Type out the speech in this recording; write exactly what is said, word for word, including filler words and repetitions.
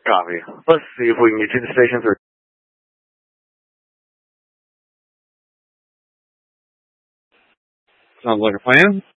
Copy. Let's see if we can get you to station three. Sounds like a plan.